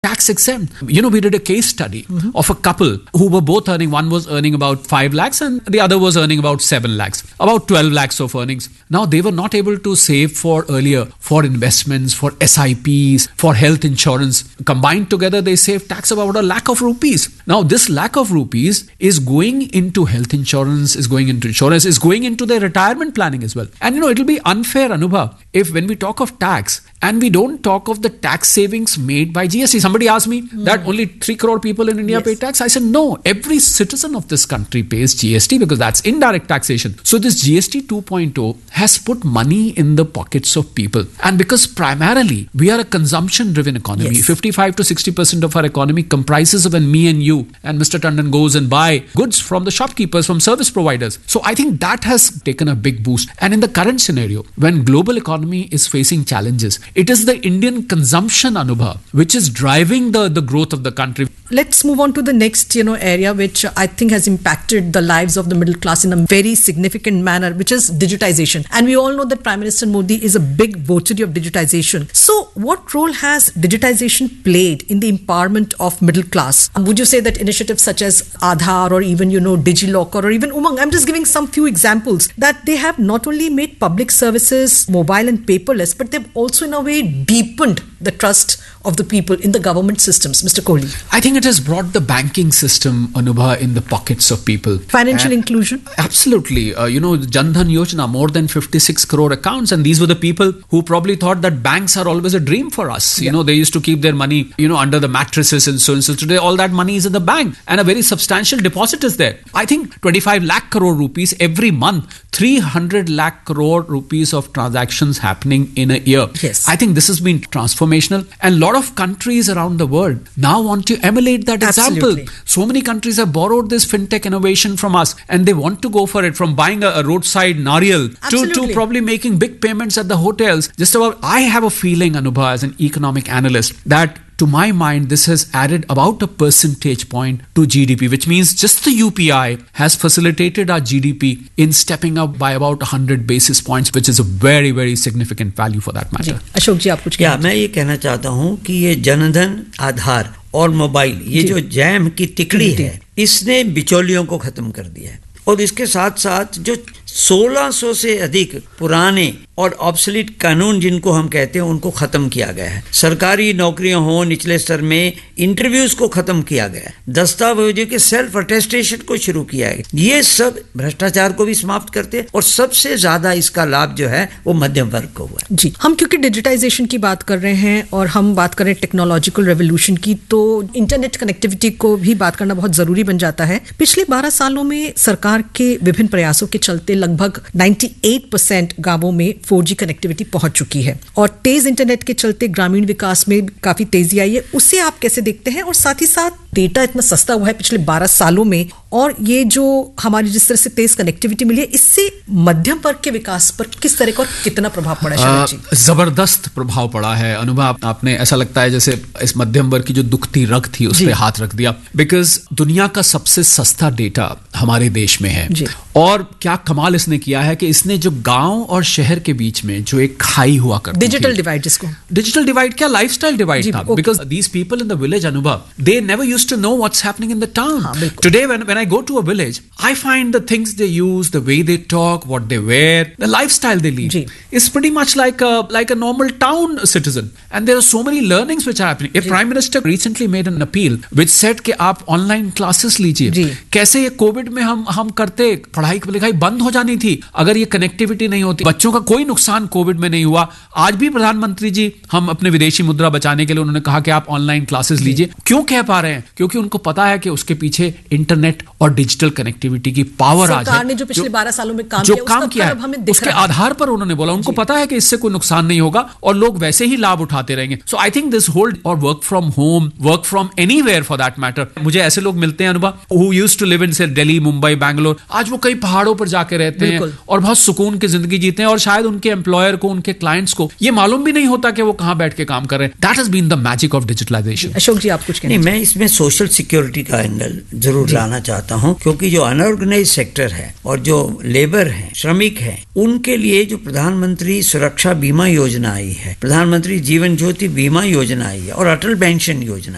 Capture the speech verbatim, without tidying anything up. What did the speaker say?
tax exempt. You know, we did a case study mm-hmm. of a couple who were both earning, one was earning about five lakhs and the other was earning about seven lakhs, about twelve lakhs of earnings. Now, they were not able to save for earlier, for investments, for S I Ps, for health insurance. Combined together, they saved tax of about a lakh of rupees. Now, this lakh of rupees is going into health insurance, is going into insurance, is going into their retirement planning as well. And, you know, it'll be unfair, Anubha, if when we talk of tax and we don't talk of the tax savings made by G S T. Somebody asked me mm. that only three crore people in India yes. pay tax. I said, no, every citizen of this country pays G S T because that's indirect taxation. So this G S T two point oh has put money in the pockets of people. And because primarily we are a consumption-driven economy, yes. fifty-five to sixty percent of our economy comprises of when me and you and Mister Tandon goes and buy goods from the shopkeepers, from service providers. So I think that has taken a big boost. And in the current scenario, when global economy is facing challenges, it is the Indian consumption, Anubha, which is driving the, the growth of the country. Let's move on to the next, you know, area which I think has impacted the lives of the middle class in a very significant manner, which is digitization. And we all know that Prime Minister Modi is a big votary of digitization. So what role has digitization played in the empowerment of middle class? Would you say that initiatives such as Aadhaar or even, you know, DigiLocker or even Umang, I'm just giving some few examples, that they have not only made public services mobile and paperless, but they've also in a way deepened the trust of the people in the government systems. Mister Kohli. I think it has brought the banking system, Anubha, in the pockets of people. Financial and inclusion? Absolutely. Uh, you know, Jan Dhan Yojana, more than fifty-six crore accounts. And these were the people who probably thought that banks are always a dream for us. Yeah. You know, they used to keep their money, you know, under the mattresses and so on. So today, all that money is in the bank and a very substantial deposit is there. I think twenty-five lakh crore rupees every month, three hundred lakh crore rupees of transactions happening in a year. Yes. I think this has been transformational. And a lot of countries around the world now want to emulate that Absolutely. example. So many countries have borrowed this fintech innovation from us and they want to go for it, from buying a, a roadside nariyal to, to probably making big payments at the hotels. Just about, I have a feeling, Anubha, as an economic analyst, that to my mind, this has added about a percentage point to G D P, which means just the U P I has facilitated our G D P in stepping up by about one hundred basis points, which is a very, very significant value for that matter. Ashok जी, आप कुछ क्या मैं ये कहना चाहता हूँ कि ये जनधन, आधार और मोबाइल, ये जो जैम की तिकड़ी है, इसने बिचौलियों को खत्म कर दिया है और इसके साथ साथ जो सोलह सौ से अधिक पुराने और ऑब्सोलीट कानून जिनको हम कहते हैं उनको खत्म किया गया है। सरकारी नौकरियां हो निचले स्तर में, इंटरव्यूज को खत्म किया गया है, दस्तावेजों के सेल्फ अटेस्टेशन को शुरू किया है। ये सब भ्रष्टाचार को भी समाप्त करते हैं और सबसे ज्यादा इसका लाभ जो है वो मध्यम वर्ग को हुआ है। जी, हम क्योंकि डिजिटाइजेशन की बात कर रहे हैं और हम बात करें टेक्नोलॉजिकल रेवोल्यूशन की, तो इंटरनेट कनेक्टिविटी को भी बात करना बहुत जरूरी बन जाता है। पिछले बारह सालों में सरकार के विभिन्न प्रयासों के चलते लगभग अट्ठानवे परसेंट गांवों में फोर जी कनेक्टिविटी पहुंच चुकी है और तेज इंटरनेट के चलते ग्रामीण विकास में काफी तेजी आई है। उसे आप कैसे देखते हैं? और साथ ही साथ डेटा इतना सस्ता हुआ है पिछले बारह सालों में और ये जो हमारी जिस तरह से तेज कनेक्टिविटी मिली है, इससे मध्यम वर्ग के विकास पर किस तरह का और कितना प्रभाव पड़ा है? जी, जबरदस्त प्रभाव पड़ा है अनुभव। आपने ऐसा लगता है जैसे इस मध्यम वर्ग की जो दुखती रग थी उस पर हाथ रख दिया, बिकॉज दुनिया का सबसे सस्ता डेटा हमारे देश में है। और क्या कमाल इसने किया है कि इसने जो गांव और शहर के बीच में जो एक खाई हुआ करती थी, डिजिटल डिवाइड, जिसको डिजिटल डिवाइड क्या लाइफस्टाइल डिवाइड था, because these people in the village, अनुभव, they never used to know what's happening in the town. Today when when I go to a village, I find the things they use, the way they talk, what they wear, the lifestyle they lead is pretty much like a like a normal town citizen. And there are so many learnings which are happening. A Prime Minister recently made an appeal which said कि आप online classes लीजिए। कैसे ये Covid में हम हम करते, पढ़ाई लिखाई बंद हो जानी थी अगर ये कनेक्टिविटी नहीं होती। बच्चों का कोई नुकसान कोविड में नहीं हुआ। आज भी प्रधानमंत्री जी हम अपने विदेशी मुद्रा बचाने के लिए उन्होंने कहा कि आप ऑनलाइन क्लासेस लीजिए। क्यों कह पा रहे हैं? क्योंकि उनको पता है कि उसके पीछे इंटरनेट और डिजिटल कनेक्टिविटी की पावर आज है। ने जो पिछले बारह सालों में काम जो किया, काम किया है उसके आधार पर उन्होंने बोला, उनको पता है कि इससे कोई नुकसान नहीं होगा और लोग वैसे ही लाभ उठाते रहेंगे। सो आई थिंक दिस होल्ड और work from home, work from anywhere for that matter. मुझे ऐसे लोग मिलते हैं अनुभव who used to live in से दिल्ली, मुंबई, बैंगलोर, आज वो कई पहाड़ों पर जाके रहते हैं और बहुत सुकून की जिंदगी जीते हैं और शायद उनके एम्प्लॉयर को, उनके क्लाइंट्स को ये मालूम भी नहीं होता कि वो कहां बैठ के काम कर रहे हैं। That has been the magic of digitalisation. Ashok जी, आप कुछ नहीं, मैं इसमें सोशल सिक्योरिटी का एंगल जरूर लाना चाहता हूं, क्योंकि जो अनऑर्गेनाइज सेक्टर है और जो लेबर है, श्रमिक है, उनके लिए जो प्रधानमंत्री सुरक्षा बीमा योजना आई है, प्रधानमंत्री जीवन ज्योति बीमा योजना आई है और अटल पेंशन योजना